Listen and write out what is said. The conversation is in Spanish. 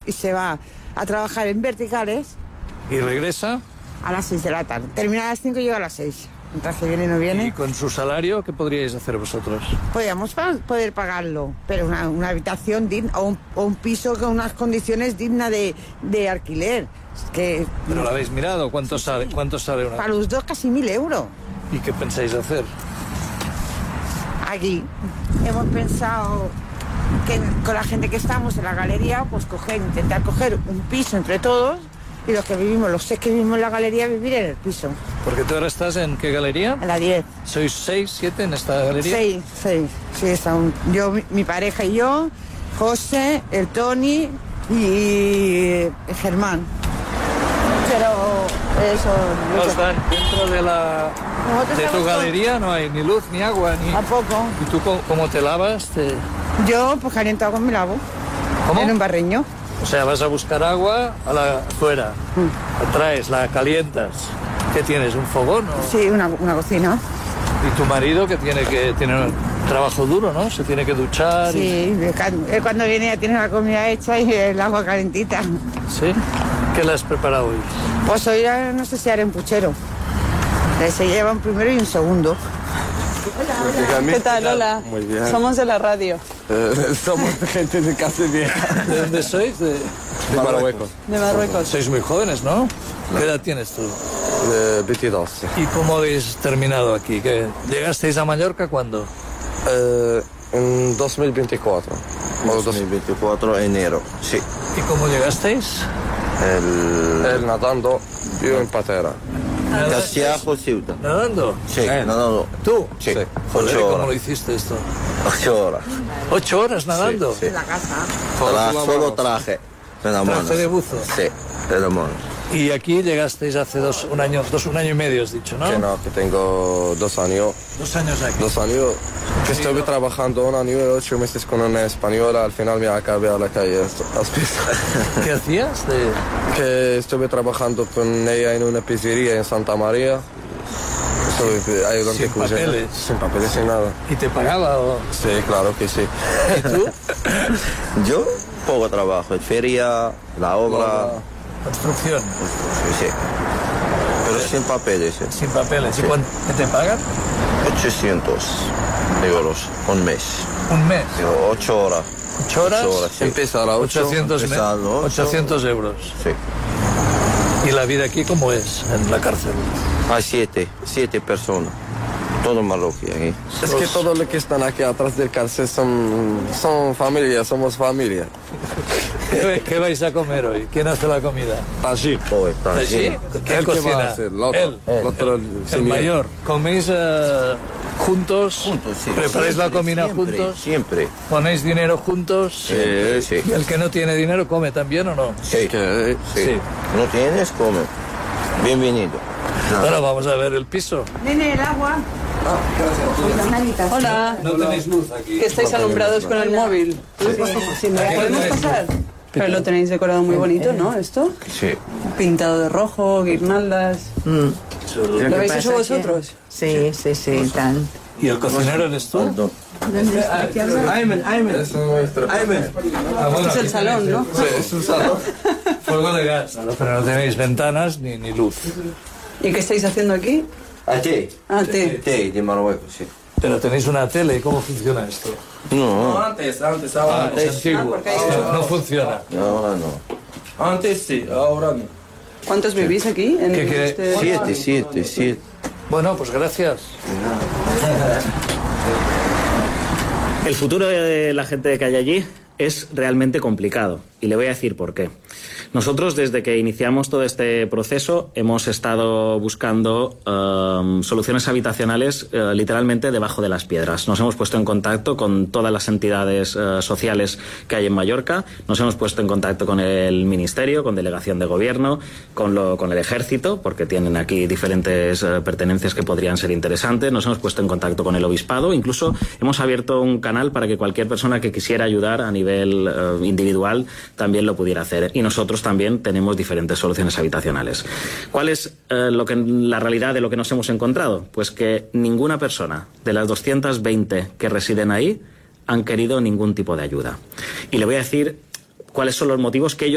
y se va a trabajar en verticales. ¿Y regresa? A las 6 de la tarde. Termina a las 5 y llega a las 6. Mientras que viene no viene. ¿Y con su salario qué podríais hacer vosotros? Podríamos poder pagarlo, pero una habitación digna o un piso con unas condiciones dignas de alquiler. ¿Pero lo habéis mirado? ¿Cuánto sale una? Para los dos casi 1.000 euros. ¿Y qué pensáis hacer? Aquí hemos pensado que con la gente que estamos en la galería, pues intentar coger un piso entre todos y los 6 que vivimos en la galería, vivir en el piso. Porque tú ahora estás en qué galería? En la 10. ¿Sois 6, 7 en esta galería? 6, sí, estamos. Yo, mi pareja y yo, José, el Tony y el Germán. Pero eso... No están dentro de tu galería, no hay ni luz, ni agua, ni... Tampoco. ¿Y tú cómo te lavas? Yo, pues caliento agua, me lavo. ¿Cómo? En un barreño. O sea, vas a buscar agua afuera, la traes, la calientas. ¿Qué tienes, un fogón? ¿O? Sí, una cocina. ¿Y tu marido que tiene un trabajo duro, ¿no? Se tiene que duchar. Sí, él cuando viene ya tiene la comida hecha y el agua calentita. ¿Sí? ¿Qué le has preparado hoy? Pues hoy no sé si haré un puchero. Se lleva un primero y un segundo. Hola. ¿Qué tal? Hola. Muy bien. Somos de la radio. Somos gente de Casa Vieja. ¿De dónde sois? De Marruecos. De Marruecos. Sois muy jóvenes, ¿no? ¿Qué edad tienes tú? 22. ¿Y cómo habéis terminado aquí? ¿Llegasteis a Mallorca cuándo? En 2024. 2024 enero, sí. ¿Y cómo llegasteis? Él nadando, yo en patera. Castiajo, Ceuta. ¿Nadando? Sí, nadando. ¿Tú? Sí. Joder, 8 ¿cómo horas. lo hiciste esto? 8 horas. 8 horas nadando. Sí. En la casa. Solo traje. De la mano. ¿Traje de buzo? Sí, de la mano. Y aquí llegasteis hace un año y medio, has dicho, ¿no? Que no, que tengo 2 años. 2 años aquí. 2 años que estuve trabajando 1 año y 8 meses con una española. Al final me acabé a la calle. ¿Qué hacías? Que estuve trabajando con ella en una pizzería en Santa María. Estuve ayudante ¿Sin cocinero. papeles? Sin papeles, sin nada. ¿Y te pagaba o...? Sí, claro que sí. ¿Y tú? Yo, poco trabajo. En feria, la obra. Construcción. Sí, sí. Pero sin papeles. Sin papeles. Sí. ¿Y qué te pagan? 800 euros un mes. ¿Un mes? 8 horas. 8 horas. 8 horas, sí. Empieza a las 8. 800 euros. Sí. ¿Y la vida aquí cómo es en la cárcel? Hay 7 personas. Todo Marroquí aquí. Es que todos los que están aquí atrás del cárcel son familia, somos familia. ¿Qué vais a comer hoy? ¿Quién hace la comida? Allí. Oh, está ¿Allí? allí. ¿Quién ¿El que cocina? va a hacer? El otro. Él. El otro, El señor. mayor. ¿Coméis juntos? Juntos, sí. ¿Preparáis la comida Siempre, juntos? Siempre. ¿Ponéis dinero juntos? Sí, sí. ¿Y el que no tiene dinero come también o no? Sí. Que- Sí. Sí. ¿No tienes? Come. Bienvenido. Ahora vamos a ver el piso. Nene, el agua. Hola. No tenéis luz aquí. Que estáis alumbrados con el móvil. ¿Podemos pasar? Pero lo tenéis decorado muy bonito, ¿no? Esto. Sí. Pintado de rojo, guirnaldas. ¿Lo habéis hecho vosotros? Sí, tan. ¿Y el cocinero eres tú? Es nuestro. Esto es el salón, ¿no? Sí, es un salón. Fuego de gas. Pero no tenéis ventanas ni luz. ¿Y qué estáis haciendo aquí? ¿A ti? Ah, té. Sí, de Marruecos, sí. Pero tenéis una tele. ¿Cómo funciona esto? No, Antes, Es antiguo. porque hay- No funciona. ahora no. antes sí, ahora no. ¿Cuántos vivís aquí? En ¿Qué- este- 7. Bueno, pues gracias. El futuro de la gente que hay allí es realmente complicado y le voy a decir por qué. Nosotros, desde que iniciamos todo este proceso, hemos estado buscando soluciones habitacionales literalmente debajo de las piedras. Nos hemos puesto en contacto con todas las entidades sociales que hay en Mallorca, nos hemos puesto en contacto con el Ministerio, con Delegación de Gobierno, con el Ejército, porque tienen aquí diferentes pertenencias que podrían ser interesantes, nos hemos puesto en contacto con el Obispado, incluso hemos abierto un canal para que cualquier persona que quisiera ayudar a nivel individual también lo pudiera hacer. Y nosotros también tenemos diferentes soluciones habitacionales. ¿Cuál es la realidad de lo que nos hemos encontrado? Pues que ninguna persona de las 220 que residen ahí han querido ningún tipo de ayuda. Y le voy a decir cuáles son los motivos que ellos